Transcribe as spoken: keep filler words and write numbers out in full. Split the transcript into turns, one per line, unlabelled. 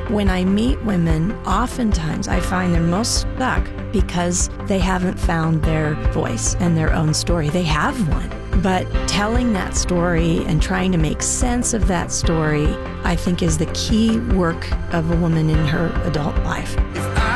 When I meet women, oftentimes I find they're most stuck because they haven't found their voice and their own story. They have one, but telling that story and trying to make sense of that story, I think, is the key work of a woman in her adult life.
If